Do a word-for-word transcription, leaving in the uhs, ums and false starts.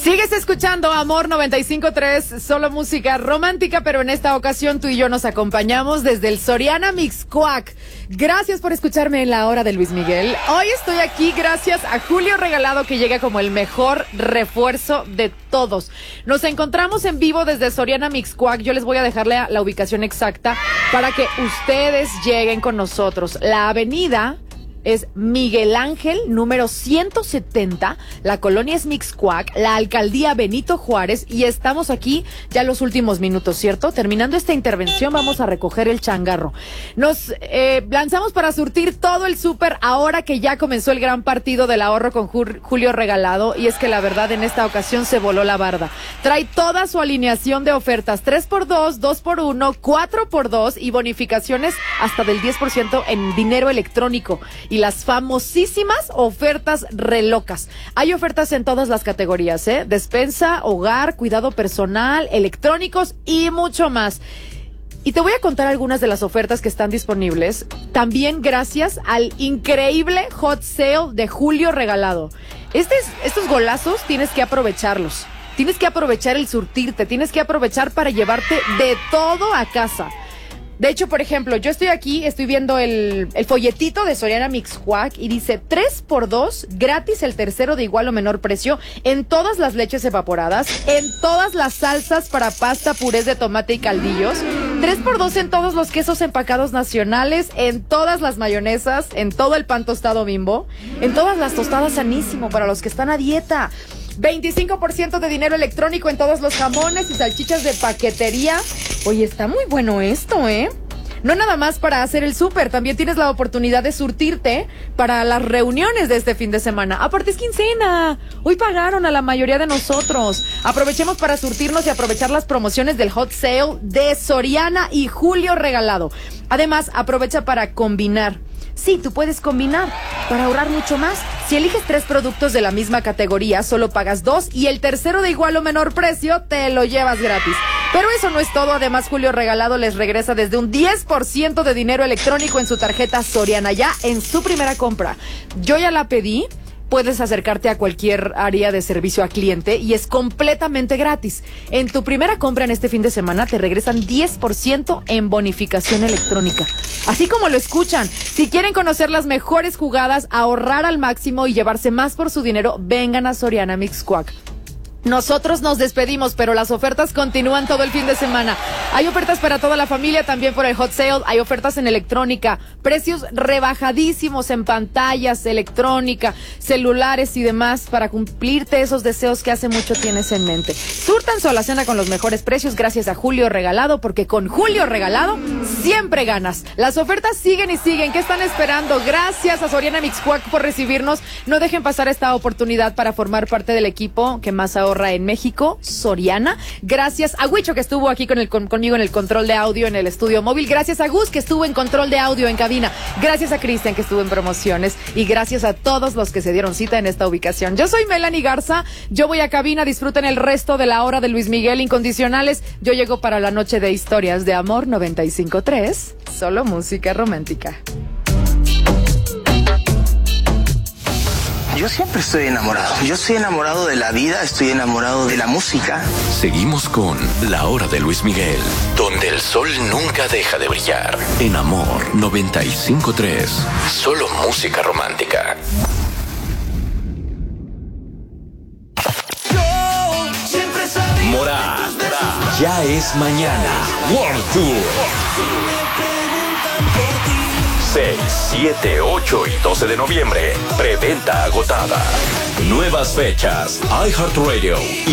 Sigues escuchando Amor noventa y cinco punto tres, solo música romántica, pero en esta ocasión tú y yo nos acompañamos desde el Soriana Mixcoac. Gracias por escucharme en la hora de Luis Miguel. Hoy estoy aquí gracias a Julio Regalado, que llega como el mejor refuerzo de todos. Nos encontramos en vivo desde Soriana Mixcoac. Yo les voy a dejar la, la ubicación exacta para que ustedes lleguen con nosotros. La avenida es Miguel Ángel, número ciento setenta, la colonia es Mixcoac, la alcaldía Benito Juárez, y estamos aquí ya los últimos minutos, ¿cierto? Terminando esta intervención vamos a recoger el changarro. Nos eh, lanzamos para surtir todo el súper ahora que ya comenzó el gran partido del ahorro con Julio Regalado, y es que la verdad en esta ocasión se voló la barda. Trae toda su alineación de ofertas, tres por dos, dos por uno, cuatro por dos y bonificaciones hasta del diez por ciento en dinero electrónico. Y las famosísimas ofertas relocas. Hay ofertas en todas las categorías, ¿eh? Despensa, hogar, cuidado personal, electrónicos y mucho más. Y te voy a contar algunas de las ofertas que están disponibles, también gracias al increíble hot sale de Julio Regalado. Este es, estos golazos tienes que aprovecharlos. Tienes que aprovechar el surtirte, tienes que aprovechar para llevarte de todo a casa. De hecho, por ejemplo, yo estoy aquí, estoy viendo el, el folletito de Soriana Mixcoac y dice tres por dos, gratis el tercero de igual o menor precio en todas las leches evaporadas, en todas las salsas para pasta, purés de tomate y caldillos, tres por dos en todos los quesos empacados nacionales, en todas las mayonesas, en todo el pan tostado Bimbo, en todas las tostadas Sanísimo para los que están a dieta. veinticinco por ciento de dinero electrónico en todos los jamones y salchichas de paquetería. Oye, está muy bueno esto, ¿eh? No nada más para hacer el súper, también tienes la oportunidad de surtirte para las reuniones de este fin de semana. Aparte es quincena, hoy pagaron a la mayoría de nosotros. Aprovechemos para surtirnos y aprovechar las promociones del hot sale de Soriana y Julio Regalado. Además, aprovecha para combinar. Sí, tú puedes combinar para ahorrar mucho más. Si eliges tres productos de la misma categoría, solo pagas dos y el tercero de igual o menor precio te lo llevas gratis. Pero eso no es todo. Además, Julio Regalado les regresa desde un diez por ciento de dinero electrónico en su tarjeta Soriana ya en su primera compra. Yo ya la pedí. Puedes acercarte a cualquier área de servicio al cliente y es completamente gratis. En tu primera compra en este fin de semana te regresan diez por ciento en bonificación electrónica. Así como lo escuchan, si quieren conocer las mejores jugadas, ahorrar al máximo y llevarse más por su dinero, vengan a Soriana Mixcoac. Nosotros nos despedimos, pero las ofertas continúan todo el fin de semana. Hay ofertas para toda la familia, también por el hot sale. Hay ofertas en electrónica, precios rebajadísimos en pantallas, electrónica, celulares y demás para cumplirte esos deseos que hace mucho tienes en mente. Surtan su alacena con los mejores precios gracias a Julio Regalado, porque con Julio Regalado siempre ganas. Las ofertas siguen y siguen. ¿Qué están esperando? Gracias a Soriana Mixcoac por recibirnos. No dejen pasar esta oportunidad para formar parte del equipo que más ahorra en México, Soriana. Gracias a Huicho, que estuvo aquí con el, con, conmigo en el control de audio en el estudio móvil. Gracias a Gus, que estuvo en control de audio en cabina. Gracias a Cristian, que estuvo en promociones. Y gracias a todos los que se dieron cita en esta ubicación. Yo soy Melanie Garza. Yo voy a cabina. Disfruten el resto de la hora de Luis Miguel Incondicionales. Yo llego para la noche de historias de Amor noventa y cinco punto tres. Solo música romántica. Yo siempre estoy enamorado. Yo estoy enamorado de la vida, estoy enamorado de la música. Seguimos con La Hora de Luis Miguel, donde el sol nunca deja de brillar. En Amor noventa y cinco punto tres, solo música romántica. Morat, ya es mañana. World Tour. seis, siete, ocho y doce de noviembre. Preventa agotada. Nuevas fechas. iHeartRadio.